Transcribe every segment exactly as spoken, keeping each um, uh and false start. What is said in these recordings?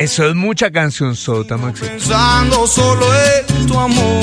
Eso es mucha canción sota, Maxi. Pensando solo en tu amor.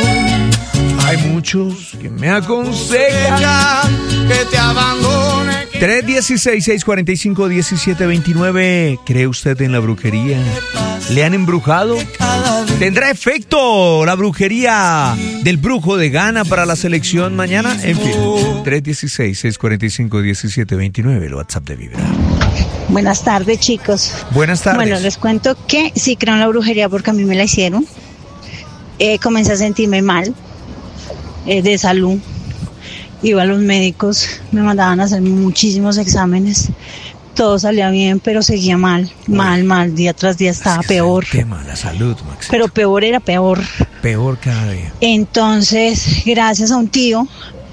Hay muchos que me aconsejan que te abandone. tres uno seis, seis cuatro cinco, uno siete dos nueve. ¿Cree usted en la brujería? ¿Le han embrujado? ¿Tendrá efecto la brujería del brujo de Ghana para la selección mañana? En fin, tres uno seis, seis cuatro cinco, uno siete dos nueve, el WhatsApp de Vibra. Buenas tardes, chicos. Buenas tardes. Bueno, les cuento que sí creo en la brujería porque a mí me la hicieron. Eh, comencé a sentirme mal eh, de salud. Iba a los médicos, me mandaban a hacer muchísimos exámenes. Todo salía bien, pero seguía mal, mal, mal. Día tras día estaba es que peor. Tema, la salud, Maxito. Pero peor era peor. Peor cada día. Entonces, gracias a un tío,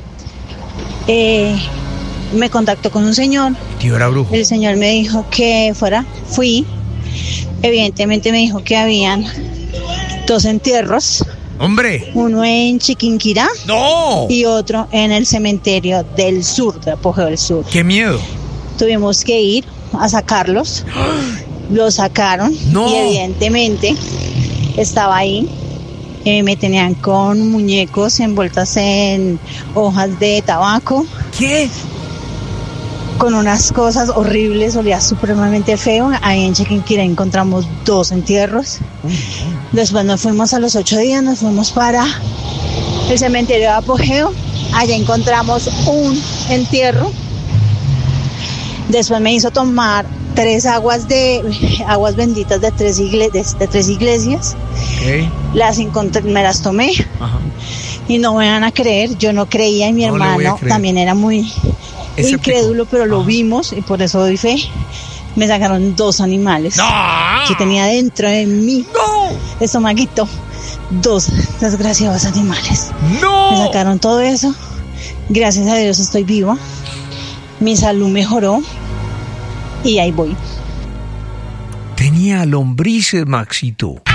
eh, me contactó con un señor. Tío era brujo. El señor me dijo que fuera, fui. Evidentemente me dijo que habían dos entierros. ¡Hombre! Uno en Chiquinquirá. ¡No! Y otro en el cementerio del sur, de Apogeo del Sur. ¡Qué miedo! Tuvimos que ir a sacarlos. Los sacaron. ¡No! Y evidentemente estaba ahí. Eh, me tenían con muñecos envueltas en hojas de tabaco. ¿Qué? Con unas cosas horribles, olía supremamente feo. Ahí en Chiquinquirá encontramos dos entierros. Después nos fuimos a los ocho días, nos fuimos para el cementerio de Apogeo. Allá encontramos un entierro. Después me hizo tomar tres aguas de aguas benditas de tres, igle, de, de tres iglesias. Okay. Las encontré, me las tomé. Ajá. Y no me van a creer, yo no creía y mi no hermano también era muy escéptico, incrédulo, pero lo Ajá. vimos y por eso doy fe. Me sacaron dos animales ¡No! que tenía dentro de mi ¡No! estomaguito. Dos desgraciados animales. ¡No! Me sacaron todo eso. Gracias a Dios estoy viva. Mi salud mejoró. Y ahí voy. Tenía lombrices, Maxito.